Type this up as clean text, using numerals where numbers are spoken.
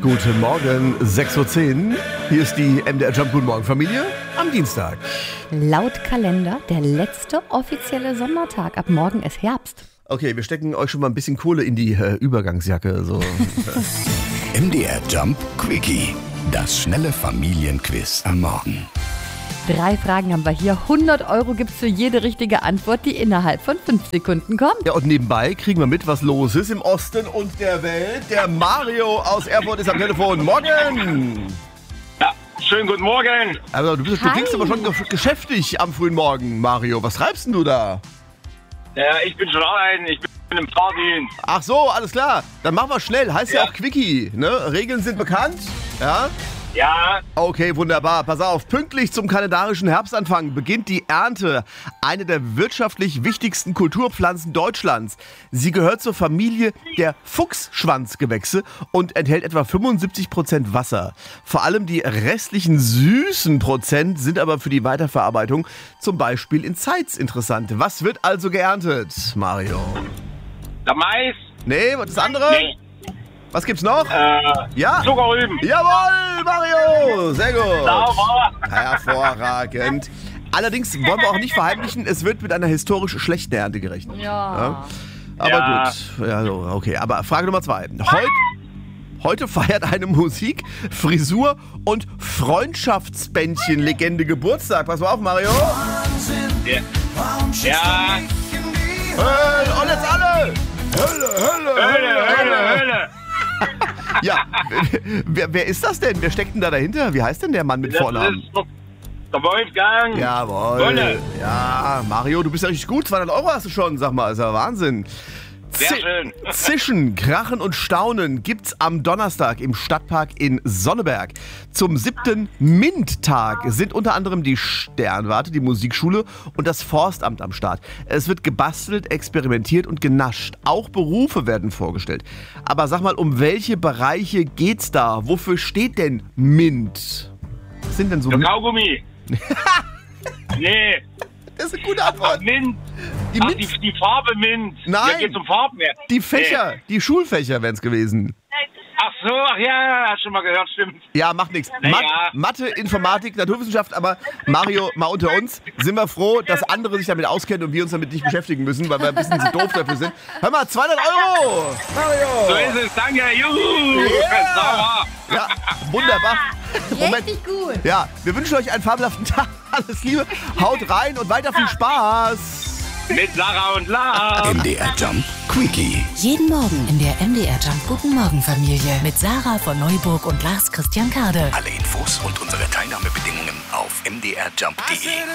Guten Morgen, 6:10 Uhr. Hier ist die MDR Jump Guten Morgen Familie am Dienstag. Laut Kalender der letzte offizielle Sommertag. Ab morgen ist Herbst. Okay, wir stecken euch schon mal ein bisschen Kohle in die Übergangsjacke. So. MDR Jump Quickie. Das schnelle Familienquiz am Morgen. 3 Fragen haben wir hier. 100 € gibt's für jede richtige Antwort, die innerhalb von 5 Sekunden kommt. Ja, und nebenbei kriegen wir mit, was los ist im Osten und der Welt. Der Mario aus Erfurt ist am Telefon. Morgen! Ja, schönen guten Morgen. Also, du klingst aber schon geschäftig am frühen Morgen, Mario. Was treibst denn du da? Ja, ich bin schon arbeiten, ich bin im Fahrdienst. Ach so, alles klar. Dann machen wir schnell. Heißt ja auch Quickie, ne? Regeln sind bekannt. Ja? Ja, Okay, wunderbar. Pass auf, pünktlich zum kalendarischen Herbstanfang beginnt die Ernte, eine der wirtschaftlich wichtigsten Kulturpflanzen Deutschlands. Sie gehört zur Familie der Fuchsschwanzgewächse und enthält etwa 75% Wasser. Vor allem die restlichen süßen Prozent sind aber für die Weiterverarbeitung, zum Beispiel in Zeitz, interessant. Was wird also geerntet, Mario? der Mais. Nee, was das andere? Nee. Was gibt's noch? Ja? Zuckerrüben. Jawohl, Mario! Sehr gut. Sauber. Hervorragend. Allerdings wollen wir auch nicht verheimlichen, es wird mit einer historisch schlechten Ernte gerechnet. Ja. Aber Ja. gut. Ja, so, okay. Aber Frage Nummer 2. Heute feiert eine Musik-, Frisur- und Freundschaftsbändchen-Legende Geburtstag. Pass mal auf, Mario. Ja, Und jetzt alle! Hölle. Ja, wer ist das denn? Wer steckt denn da dahinter? Wie heißt denn der Mann mit Das Vornamen? ist der Wolfgang. Jawohl. Wolle. Ja, Mario, du bist ja richtig gut. 200 € hast du schon, sag mal. Ist ja Wahnsinn. Sehr schön. Zischen, Krachen und Staunen gibt's am Donnerstag im Stadtpark in Sonneberg. Zum 7. MINT-Tag sind unter anderem die Sternwarte, die Musikschule und das Forstamt am Start. Es wird gebastelt, experimentiert und genascht. Auch Berufe werden vorgestellt. Aber sag mal, um welche Bereiche geht's da? Wofür steht denn MINT? Was sind denn so Der Kaugummi. Nee, Das ist eine gute Antwort. Mint. Die Ach, Mint- die Farbe Mint. Nein. Ja, geht um Farben mehr. Die Fächer, die Schulfächer wären es gewesen. Ach so, ach ja, hast schon mal gehört, stimmt. Ja, macht nichts. Naja. Mathe, Informatik, Naturwissenschaft, aber Mario, mal unter uns, sind wir froh, dass andere sich damit auskennen und wir uns damit nicht beschäftigen müssen, weil wir ein bisschen zu doof dafür sind. Hör mal, 200 €! So Mario! ist es, danke, juhu. Ja. Sauber. Ja, wunderbar. Moment. Richtig gut. Ja, wir wünschen euch einen fabelhaften Tag. Alles Liebe, haut rein und weiter viel Spaß. Mit Sarah und Lars. MDR Jump Quickie. Jeden Morgen in der MDR Jump Guten Morgen Familie mit Sarah von Neuburg und Lars Christian Kade. Alle Infos und unsere Teilnahmebedingungen auf mdrjump.de.